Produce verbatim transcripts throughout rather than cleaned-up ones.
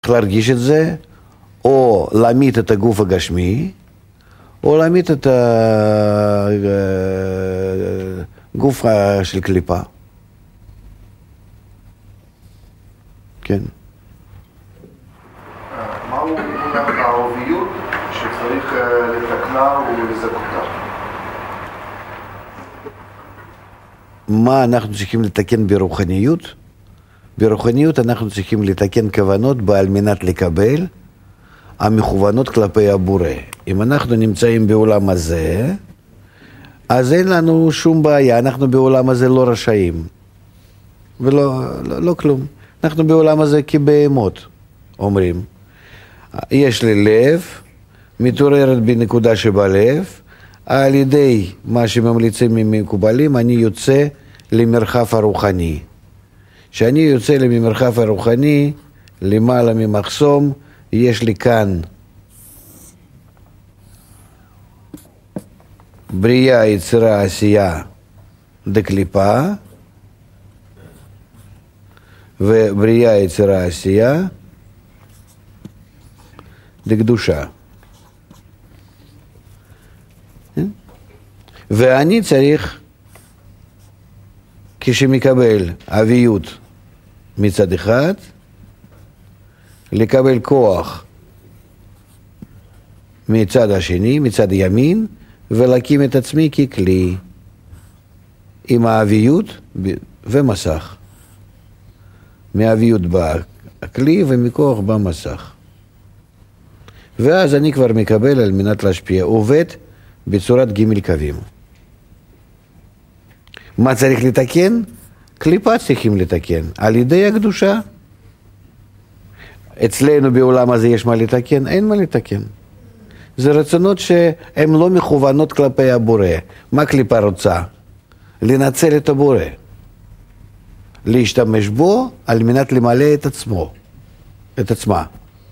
להרגיש את זה, או להמית את הגוף הגשמי, או להמית את הגוף של קליפה. כן. מהו מונח הערביות שצריך לתקנה ולזכותה? מה אנחנו צריכים לתקן ברוחניות? ברוחניות אנחנו צריכים לתקן כוונות על מנת לקבל המכוונות כלפי הבורא. אם אנחנו נמצאים בעולם הזה, אז אין לנו שום בעיה, אנחנו בעולם הזה לא רשאים. ולא לא, לא כלום. אנחנו בעולם הזה כבהמות, אומרים. יש לי לב, מתעוררת בנקודה שבלב, על ידי מה שממליצים ממקובלים, אני יוצא למרחב הרוחני. כשאני יוצא למרחב הרוחני, למעלה ממחסום, יש לי כאן בריאה, יצירה, עשייה, דקליפה, ובריאה, יצירה, עשייה, דקדושה. ואני צריך, כשמקבל אביות מצד אחד, לקבל כוח מצד השני, מצד ימין, ולהקים את עצמי ככלי עם האביות ומסך. מהאביות בא הכלי ומכוח בא מסך. ואז אני כבר מקבל על מנת להשפיע, עובד בצורת ג' קווים. מה צריך לתקן? קליפה צריכים לתקן, על ידי הקדושה. אצלנו בעולם הזה יש מה לתקן? אין מה לתקן. זה רצונות שהן לא מכוונות כלפי הבורא. מה קליפה רוצה? לנצל את הבורא. להשתמש בו על מנת למלא את עצמו, את עצמה.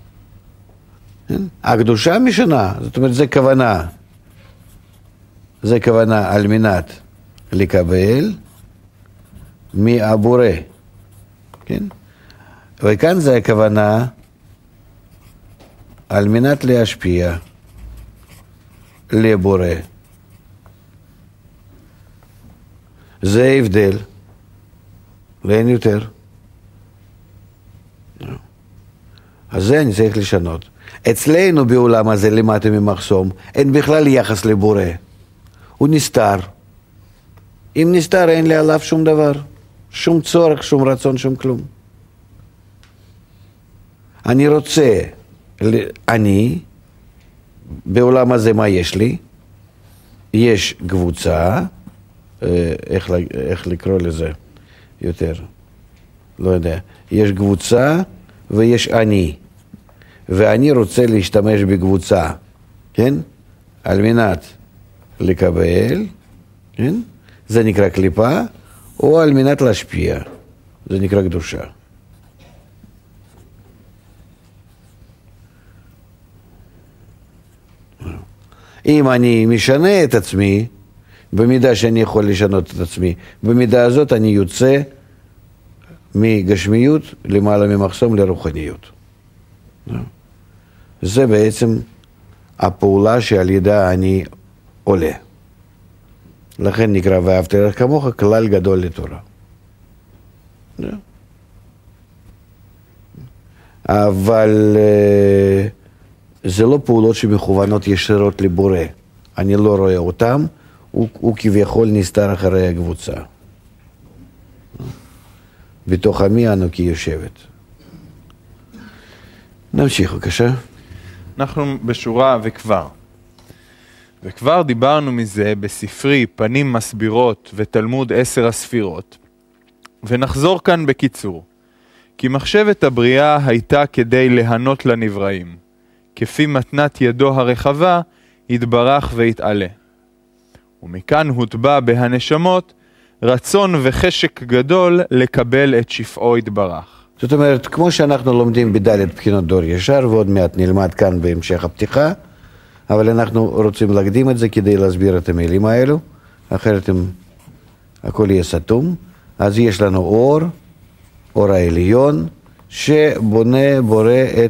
הקדושה משנה, זאת אומרת זה כוונה. זה כוונה על מנת לקבל מהבורא. כן? וכאן זה הכוונה על מנת להשפיע לבורא. זה הבדל, ואין יותר. אז זה אני צריך לשנות. אצלנו בעולם הזה למטה ממחסום, אין בכלל יחס לבורא. הוא נסתר. אם נסתר אין לי עליו שום דבר. שום צורך, שום רצון, שום כלום. אני רוצה, אני, בעולם הזה מה יש לי? יש קבוצה, איך, איך לקרוא לזה יותר? לא יודע. יש קבוצה ויש אני. ואני רוצה להשתמש בקבוצה, כן? על מנת לקבל, כן? זה נקרא קליפה, או על מנת להשפיע. זה נקרא קדושה. אם אני משנה את עצמי, במידה שאני יכול לשנות את עצמי, במידה הזאת אני יוצא מגשמיות למעלה ממחסום לרוחניות. זה בעצם הפעולה שעל ידה אני עולה. לכן נקרא ואהבת לרעך כמוך כלל גדול לתורה. אבל זה לא פעולות שמכוונות ישירות לבורא. אני לא רואה אותם, הוא, הוא כביכול נסתר אחרי הקבוצה. בתוך עמי אנוכי יושבת. נמשיך, בבקשה. אנחנו בשורה וכבר. וכבר דיברנו מזה בספרי פנים מסבירות ותלמוד עשר הספירות. ונחזור כאן בקיצור. כי מחשבת הבריאה הייתה כדי להנות לנבראים. כפי מתנת ידו הרחבה, יתברך ויתעלה. ומכאן הוטבע בהנשמות רצון וחשק גדול לקבל את שפעו יתברך. זאת אומרת, כמו שאנחנו לומדים בדלת בחינות דור ישר, ועוד מעט נלמד כאן בהמשך הפתיחה, אבל אנחנו רוצים להקדים את זה כדי להסביר את המילים האלו, אחרת הם, הכל יהיה סתום. אז יש לנו אור, אור העליון, שבונה בורא